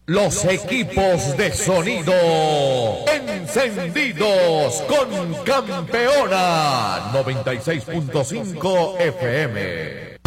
Los equipos de sonido encendidos con Campeona 96.5 FM.